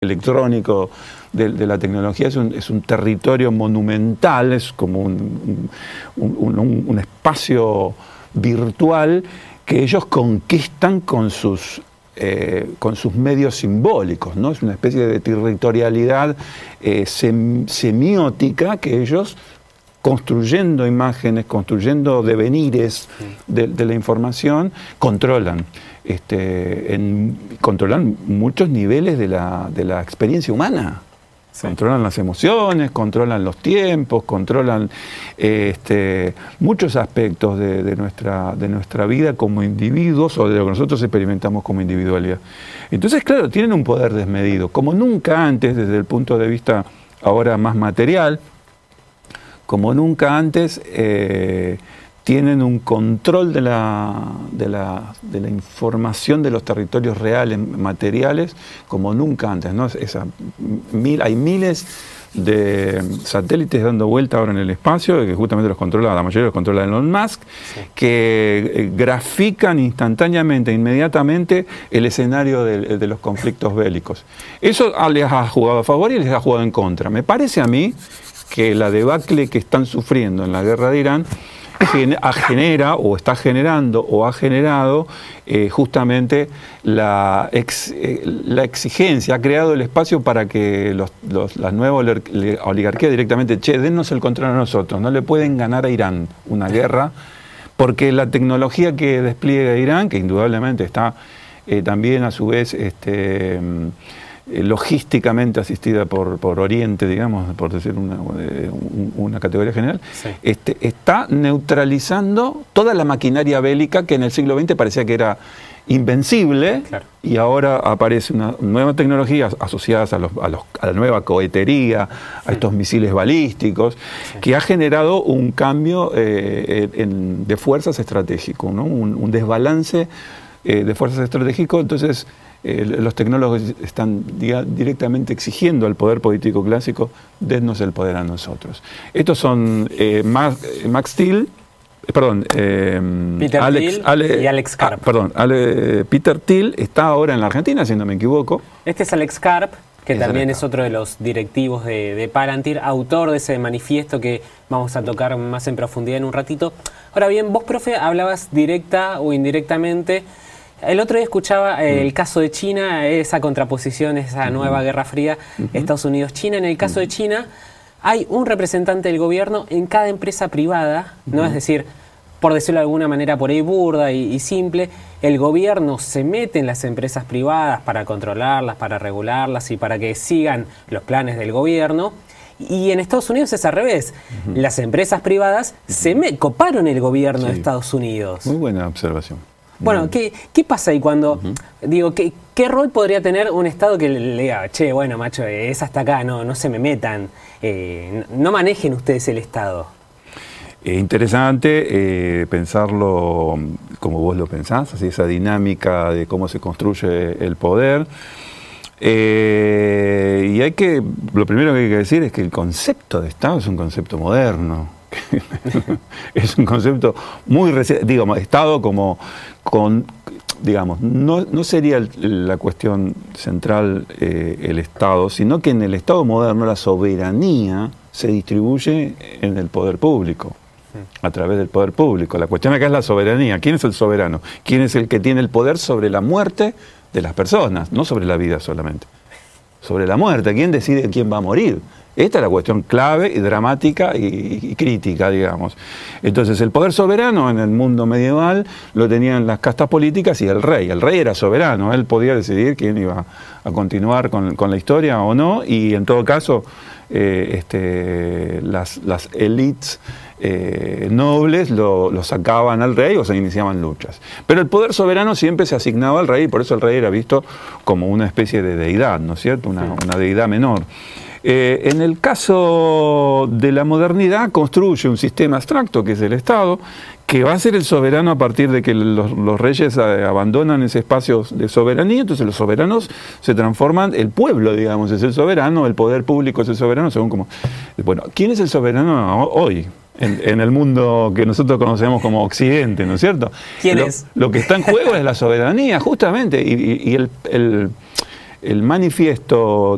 electrónico de la tecnología es un territorio monumental, es como un espacio virtual que ellos conquistan con sus medios simbólicos, ¿no? Es una especie de territorialidad semiótica que ellos, construyendo imágenes, construyendo devenires de la información, controlan. Controlan muchos niveles de la experiencia humana. Sí. Controlan las emociones, controlan los tiempos, controlan muchos aspectos de nuestra vida como individuos o de lo que nosotros experimentamos como individualidad. Entonces, claro, tienen un poder desmedido, como nunca antes desde el punto de vista ahora más material, como nunca antes tienen un control de la información de los territorios reales, materiales, como nunca antes, ¿no? Hay miles de satélites dando vuelta ahora en el espacio, que justamente la mayoría los controla Elon Musk, sí, que grafican instantáneamente, inmediatamente, el escenario de los conflictos bélicos. Eso les ha jugado a favor y les ha jugado en contra. Me parece a mí que la debacle que están sufriendo en la guerra de Irán genera o está generando o ha generado justamente la exigencia, ha creado el espacio para que las nuevas oligarquías directamente, dennos el control a nosotros, no le pueden ganar a Irán una guerra, porque la tecnología que despliega Irán, que indudablemente está también a su vez logísticamente asistida por Oriente, digamos, por decir una categoría general, sí, está neutralizando toda la maquinaria bélica que en el siglo XX parecía que era invencible, claro, y ahora aparece una nueva tecnología asociada a la nueva cohetería, a estos misiles balísticos, sí, que ha generado un cambio de fuerzas estratégicos, ¿no? Un desbalance de fuerzas estratégicos. Entonces los tecnólogos están directamente exigiendo al poder político clásico: dennos el poder a nosotros. Estos son Max Thiel, Peter Thiel y Alex Karp. Peter Thiel está ahora en la Argentina, si no me equivoco. Este es Alex Karp, que también es otro de los directivos de Palantir, autor de ese manifiesto que vamos a tocar más en profundidad en un ratito. Ahora bien, vos, profe, hablabas directa o indirectamente. El otro día escuchaba el caso de China, esa contraposición, esa nueva Guerra Fría, Estados Unidos-China. En el caso de China hay un representante del gobierno en cada empresa privada, ¿no? Es decir, por decirlo de alguna manera por ahí burda y simple, el gobierno se mete en las empresas privadas para controlarlas, para regularlas y para que sigan los planes del gobierno. Y en Estados Unidos es al revés. Las empresas privadas coparon el gobierno de Estados Unidos. Muy buena observación. Bueno, ¿qué pasa ahí cuando, digo, qué rol podría tener un Estado que le diga, che, bueno, macho, es hasta acá, no se me metan, no manejen ustedes el Estado? Interesante pensarlo como vos lo pensás, así, esa dinámica de cómo se construye el poder. Y lo primero que hay que decir es que el concepto de Estado es un concepto moderno. Es un concepto muy reciente, digamos, Estado no sería la cuestión central el Estado, sino que en el Estado moderno la soberanía se distribuye en el poder público, a través del poder público. La cuestión acá es la soberanía. ¿Quién es el soberano? ¿Quién es el que tiene el poder sobre la muerte de las personas? No sobre la vida solamente. Sobre la muerte. ¿Quién decide quién va a morir? Esta es la cuestión clave y dramática y crítica, digamos. Entonces, el poder soberano en el mundo medieval lo tenían las castas políticas y el rey. El rey era soberano, él podía decidir quién iba a continuar con la historia o no, y en todo caso, las élites nobles lo sacaban al rey o se iniciaban luchas. Pero el poder soberano siempre se asignaba al rey, y por eso el rey era visto como una especie de deidad, ¿no es cierto? Una deidad menor. En el caso de la modernidad construye un sistema abstracto que es el Estado, que va a ser el soberano a partir de que los reyes abandonan ese espacio de soberanía. Entonces los soberanos se transforman, el pueblo, digamos, es el soberano, el poder público es el soberano, según como... Bueno, ¿quién es el soberano hoy? En el mundo que nosotros conocemos como Occidente, ¿no es cierto? ¿Quién es? Lo que está en juego es la soberanía, justamente, y el manifiesto